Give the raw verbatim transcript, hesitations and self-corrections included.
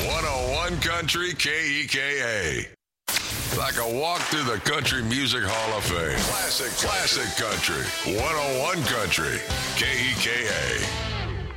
one oh one Country K E K A. Like a walk through the Country Music Hall of Fame. Classic, classic country. one oh one Country K E K A.